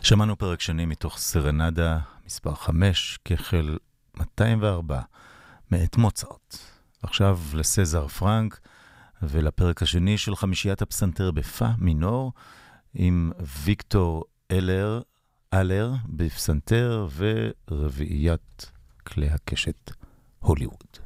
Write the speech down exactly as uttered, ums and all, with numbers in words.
שמענו פרק שני מתוך סרנדה מספר חמש, כחל מאתיים וארבע, מאת מוצרט. עכשיו לסזר פרנק ולפרק השני של חמישיית הפסנתר בפה מינור, עם ויקטור אלר, אלר בפסנתר ורביעיית כלי הקשת הוליווד.